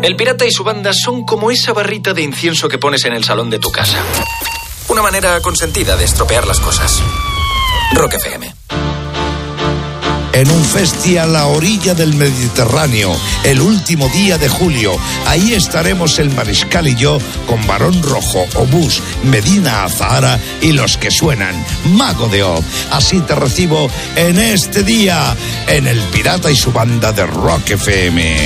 El pirata y su banda son como esa barrita de incienso que pones en el salón de tu casa. Una manera consentida de estropear las cosas. Rock FM. En un festi a la orilla del Mediterráneo, el último día de julio. Ahí estaremos el Mariscal y yo con Barón Rojo, Obús, Medina Azahara y los que suenan, Mago de Oz. Así te recibo en este día, en El Pirata y su banda de Rock FM.